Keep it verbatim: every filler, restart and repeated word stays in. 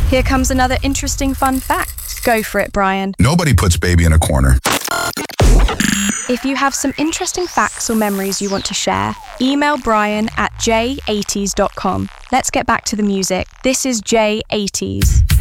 Here comes another interesting fun fact. Go for it, Brian. Nobody puts baby in a corner. If you have some interesting facts or memories you want to share, email Brian at j eighties dot com. Let's get back to the music. This is J eighties.